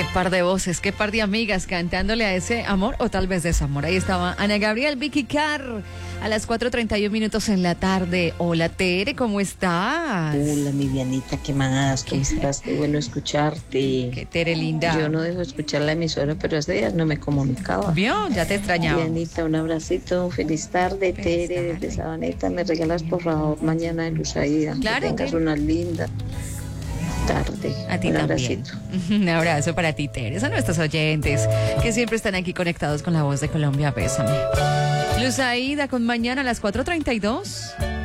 par de voces, qué par de amigas cantándole a ese amor o tal vez desamor. Ahí estaba Ana Gabriel, Vicky Carr, a las 4:31 en la tarde. Hola, Tere, ¿cómo estás? Hola, mi Dianita, ¿qué más? ¿Cómo estás? Qué bueno escucharte. Qué Tere linda. Yo no dejo de escuchar la emisora, pero hace días no me comunicaba. ¿Vio? Ya te extrañaba. Dianita, un abracito, feliz tarde, Tere, desde Sabaneta. Me regalas, por favor, mañana de Luz Aida. Claro, Que tengas Tere. una linda tarde. A ti un también. Abracito. Un abrazo para ti, Tere. A nuestros oyentes que siempre están aquí conectados con la voz de Colombia. Bésame. Luz Aida con mañana a las 4:32.